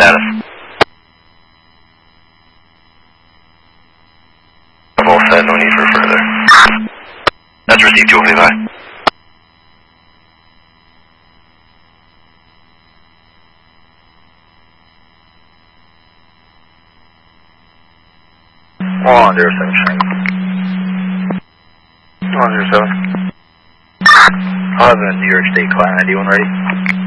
status? I'm all set, no need for further. That's received, you will be by. On 07. 107. I'll have a New York State Client ID one ready.